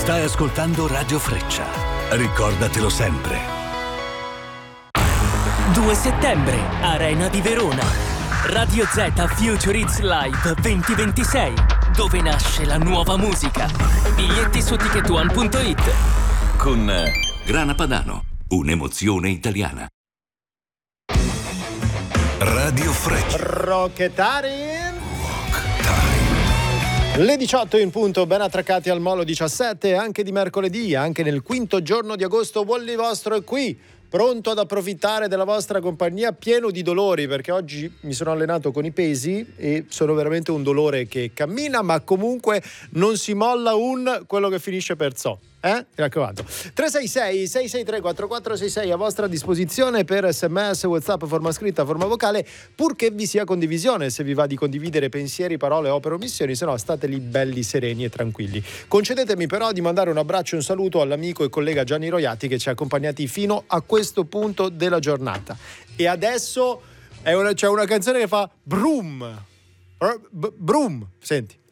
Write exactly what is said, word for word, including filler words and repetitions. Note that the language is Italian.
Stai ascoltando Radio Freccia. Ricordatelo sempre. due settembre, Arena di Verona. Radio Z Future Hits Live duemilaventisei, dove nasce la nuova musica. Biglietti su ticket one punto it. Con Grana Padano, un'emozione italiana. Radio Freccia. Rocketari. Le diciotto in punto, ben attraccati al Molo diciassette, anche di mercoledì, anche nel quinto giorno di agosto. Wally vostro è qui, pronto ad approfittare della vostra compagnia, pieno di dolori, perché oggi mi sono allenato con i pesi e sono veramente un dolore che cammina, ma comunque non si molla un quello che finisce per so. Eh? Mi raccomando. tre sei sei sei sei tre quattro quattro sei sei a vostra disposizione per sms, WhatsApp, forma scritta, forma vocale, purché vi sia condivisione, se vi va di condividere pensieri, parole, opere o missioni, se no state lì belli sereni e tranquilli. Concedetemi però di mandare un abbraccio e un saluto all'amico e collega Gianni Roiati, che ci ha accompagnati fino a questo punto della giornata. E adesso è una, c'è una canzone che fa brum, brum, senti.